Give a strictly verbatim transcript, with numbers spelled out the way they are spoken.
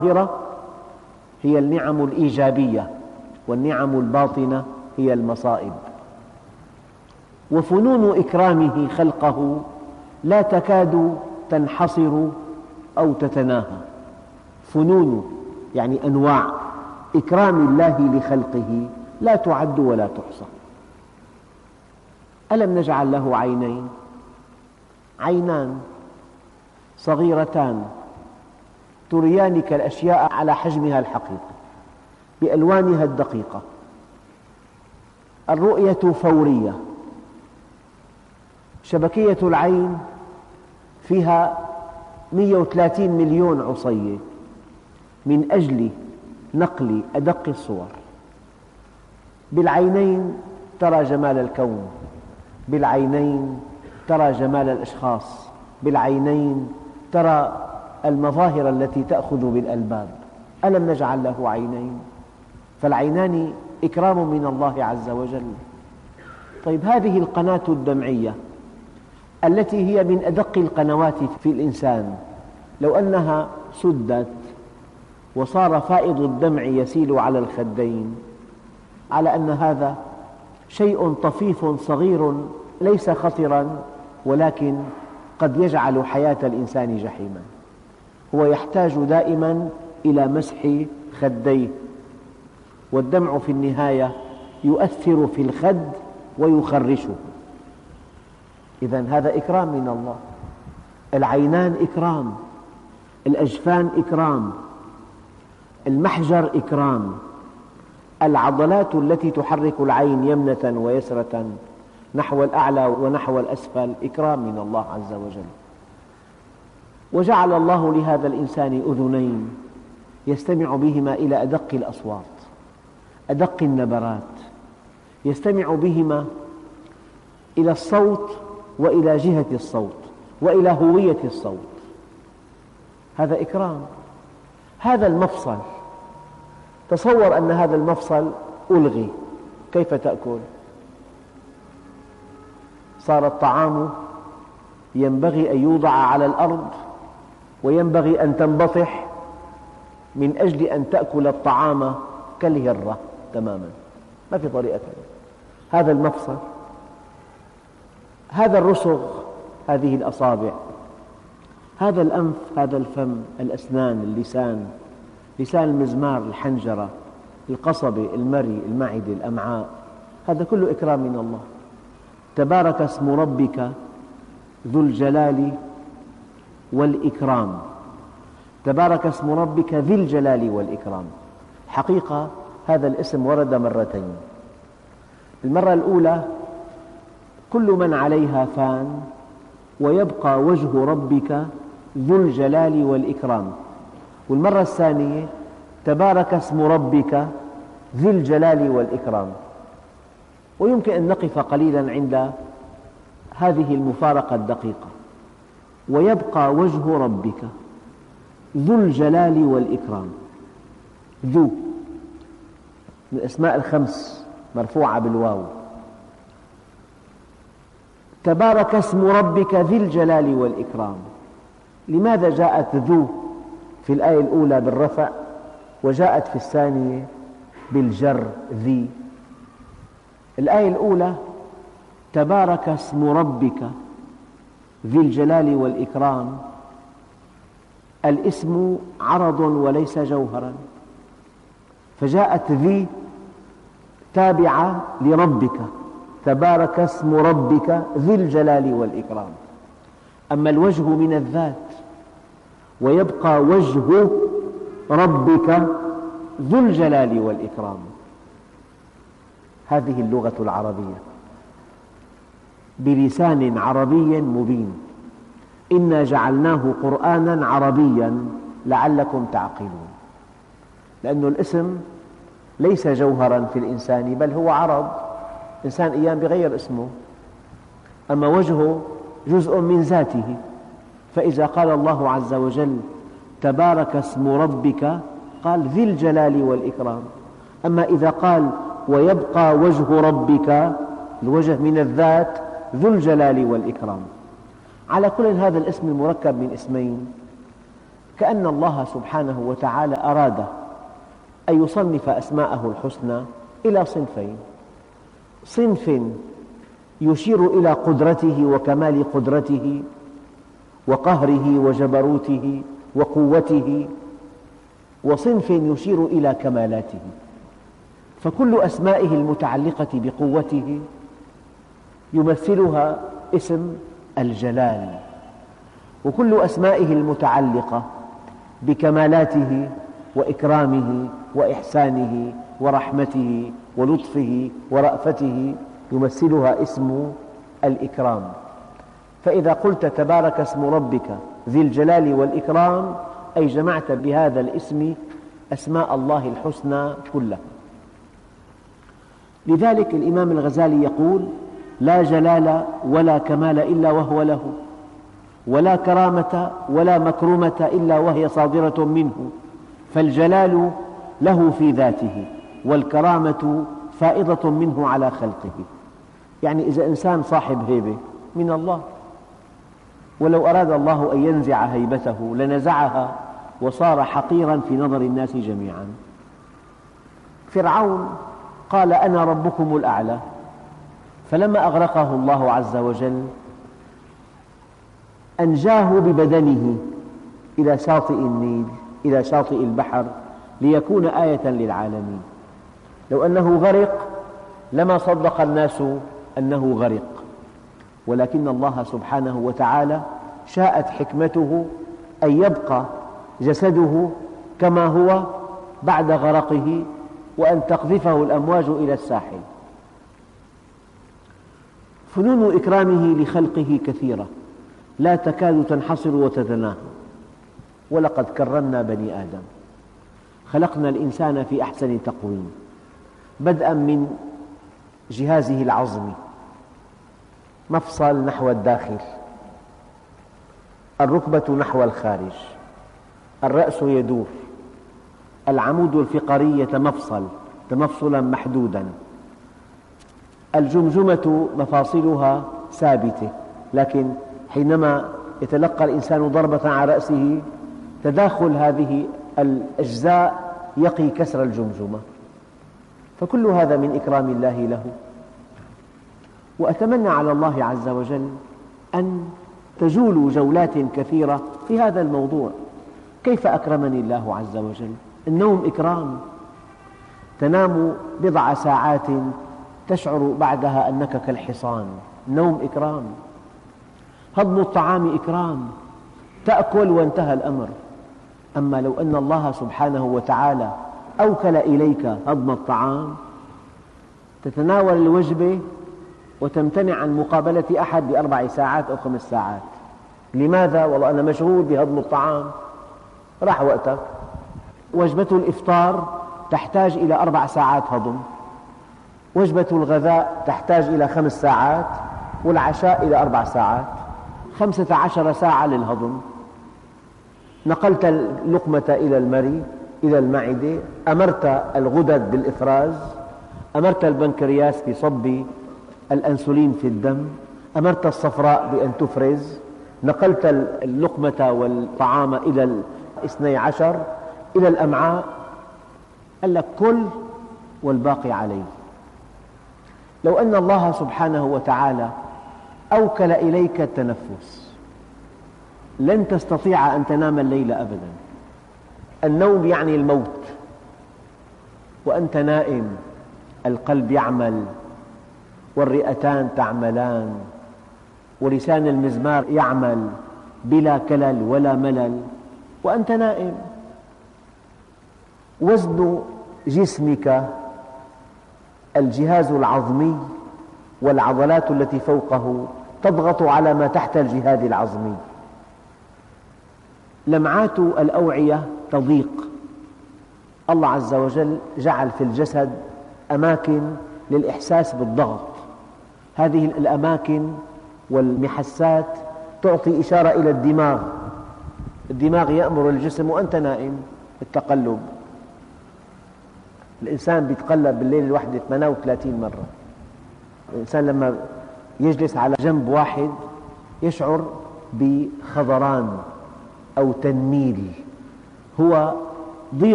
الظاهرة هي النعم الإيجابية، والنعم الباطنة هي المصائب. وفنون إكرامه خلقه لا تكاد تنحصر أو تتناهى. فنون يعني أنواع إكرام الله لخلقه لا تعد ولا تحصى. ألم نجعل له عينين؟ عينان صغيرتان تريانك الأشياء على حجمها الحقيقي بألوانها الدقيقة. الرؤية فورية. شبكية العين فيها مئة وثلاثين مليون عصية من أجل نقل أدق الصور. بالعينين ترى جمال الكون، بالعينين ترى جمال الأشخاص، بالعينين ترى المظاهر التي تأخذ بالألباب. ألم نجعل له عينين؟ فالعينان إكرام من الله عز وجل. طيب، هذه القناة الدمعية التي هي من أدق القنوات في الإنسان، لو أنها سدت وصار فائض الدمع يسيل على الخدين، على أن هذا شيء طفيف صغير ليس خطرا، ولكن قد يجعل حياة الإنسان جحيما. هو يحتاج دائما إلى مسح خديه، والدمع في النهاية يؤثر في الخد ويخرشه. إذن هذا إكرام من الله. العينان إكرام، الأجفان إكرام، المحجر إكرام، العضلات التي تحرك العين يمنة ويسرة نحو الأعلى ونحو الأسفل إكرام من الله عز وجل. وجعل الله لهذا الإنسان أذنين يستمع بهما إلى أدق الأصوات، أدق النبرات، يستمع بهما إلى الصوت وإلى جهة الصوت وإلى هوية الصوت. هذا إكرام. هذا المفصل، تصور أن هذا المفصل ألغي، كيف تأكل؟ صار الطعام ينبغي أن يوضع على الأرض، وينبغي أن تنبطح من أجل أن تأكل الطعام كالهرة تماما، ما في طريقة ثانية. هذا المفصل، هذا الرسغ، هذه الأصابع، هذا الأنف، هذا الفم، الأسنان، اللسان، لسان المزمار، الحنجرة، القصبة، المري، المعدة، الأمعاء، هذا كله إكرام من الله. تبارك اسم ربك ذو الجلال والإكرام. تبارك اسم ربك ذي الجلال والإكرام. حقيقة هذا الاسم ورد مرتين. المرة الأولى: كل من عليها فان ويبقى وجه ربك ذو الجلال والإكرام. والمرة الثانية: تبارك اسم ربك ذي الجلال والإكرام. ويمكن أن نقف قليلا عند هذه المفارقة الدقيقة: ويبقى وجه ربك ذو الجلال والإكرام. ذو من الأسماء الخمس مرفوعة بالواو. تبارك اسم ربك ذي الجلال والإكرام. لماذا جاءت ذو في الآية الأولى بالرفع وجاءت في الثانية بالجر ذي؟ الآية الأولى: تبارك اسم ربك ذي الجلال والإكرام، الاسم عرض وليس جوهرا، فجاءت ذي تابعة لربك، تبارك اسم ربك ذي الجلال والإكرام. أما الوجه من الذات: ويبقى وجه ربك ذو الجلال والإكرام. هذه اللغة العربية بلسان عربي مبين. إنا جعلناه قرآنا عربيا لعلكم تعقلون. لأن الاسم ليس جوهرا في الإنسان، بل هو عرض. إنسان أيام بغير اسمه، أما وجهه جزء من ذاته. فإذا قال الله عز وجل تبارك اسم ربك قال ذي الجلال والإكرام. أما إذا قال ويبقى وجه ربك، الوجه من الذات ذو الجلال والإكرام. على كل، هذا الاسم المركب من اسمين كأن الله سبحانه وتعالى أراد أن يصنف أسماءه الحسنى إلى صنفين: صنف يشير إلى قدرته وكمال قدرته وقهره وجبروته وقوته، وصنف يشير إلى كمالاته. فكل أسمائه المتعلقة بقوته يمثلها اسم الجلال، وكل أسمائه المتعلقة بكمالاته وإكرامه وإحسانه ورحمته ولطفه ورأفته يمثلها اسم الإكرام. فإذا قلت تبارك اسم ربك ذي الجلال والإكرام، أي جمعت بهذا الاسم أسماء الله الحسنى كلها. لذلك الإمام الغزالي يقول: لا جلال ولا كمال إلا وهو له، ولا كرامة ولا مكرمة إلا وهي صادرة منه، فالجلال له في ذاته، والكرامة فائضة منه على خلقه. يعني إذا إنسان صاحب هيبة من الله، ولو أراد الله أن ينزع هيبته لنزعها وصار حقيراً في نظر الناس جميعاً. فرعون قال: أنا ربكم الأعلى، فلما أغرقه الله عز وجل أنجاه ببدنه إلى شاطئ النيل، إلى شاطئ البحر، ليكون آية للعالمين. لو أنه غرق لما صدق الناس أنه غرق، ولكن الله سبحانه وتعالى شاءت حكمته أن يبقى جسده كما هو بعد غرقه، وأن تقذفه الأمواج إلى الساحل. فنون إكرامه لخلقه كثيرة لا تكاد تنحصر وتتناهى. ولقد كرمنا بني آدم، خلقنا الإنسان في أحسن تقويم، بدءا من جهازه العظمي، مفصل نحو الداخل، الركبة نحو الخارج، الرأس يدور، العمود الفقري يتمفصل تمفصلا محدودا، الجمجمة مفاصلها ثابتة، لكن حينما يتلقى الإنسان ضربة على رأسه تداخل هذه الأجزاء يقي كسر الجمجمة. فكل هذا من إكرام الله له. وأتمنى على الله عز وجل أن تجولوا جولات كثيرة في هذا الموضوع: كيف أكرمني الله عز وجل؟ النوم إكرام، تنام بضع ساعات تشعر بعدها أنك كالحصان، النوم إكرام. هضم الطعام إكرام، تأكل وانتهى الأمر. أما لو أن الله سبحانه وتعالى أوكل إليك هضم الطعام، تتناول الوجبة وتمتنع عن مقابلة أحد بأربع ساعات أو خمس ساعات. لماذا؟ والله أنا مشغول بهضم الطعام، راح وقتك. وجبة الإفطار تحتاج إلى أربع ساعات هضم، وجبة الغذاء تحتاج إلى خمس ساعات، والعشاء إلى أربع ساعات، خمسة عشر ساعة للهضم. نقلت اللقمة إلى المري، إلى المعدة، أمرت الغدد بالإفراز، أمرت البنكرياس بصب الأنسولين في الدم، أمرت الصفراء بأن تفرز، نقلت اللقمة والطعام إلى الاثني عشر، إلى الأمعاء. قال لك كل والباقي عليه. لو أن الله سبحانه وتعالى أوكل إليك التنفس لن تستطيع أن تنام الليل أبدا. النوم يعني الموت، وأنت نائم القلب يعمل، والرئتان تعملان، ولسان المزمار يعمل بلا كلل ولا ملل، وأنت نائم. وزن جسمك الجهاز العظمي والعضلات التي فوقه تضغط على ما تحت الجهاز العظمي. لمعات الأوعية تضيق. الله عز وجل جعل في الجسد أماكن للإحساس بالضغط. هذه الأماكن والمحسات تعطي إشارة إلى الدماغ. الدماغ يأمر الجسم وأنت نائم بالتقلب. الإنسان يتقلب بالليل الواحدة ثمانية وثلاثين مرة. الإنسان لما يجلس على جنب واحد يشعر بخضران أو تنميل هو